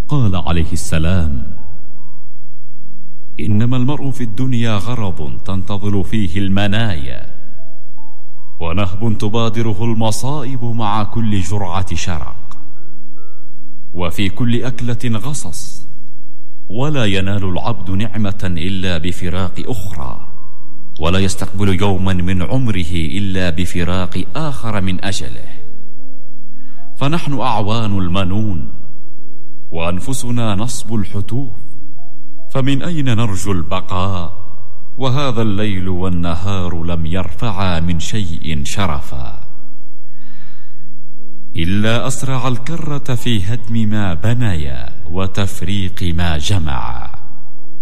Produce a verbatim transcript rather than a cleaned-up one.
قال عليه السلام: إنما المرء في الدنيا غرض تنتظر فيه المنايا، ونهب تبادره المصائب مع كل جرعة شرق، وفي كل أكلة غصص، ولا ينال العبد نعمة إلا بفراق أخرى، ولا يستقبل يوما من عمره إلا بفراق آخر من أجله. فنحن أعوان المنون، وأنفسنا نصب الحتوف، فمن أين نرجو البقاء؟ وهذا الليل والنهار لم يرفعا من شيء شرفا، إلا أسرع الكرة في هدم ما بنيا وتفريق ما جمعا.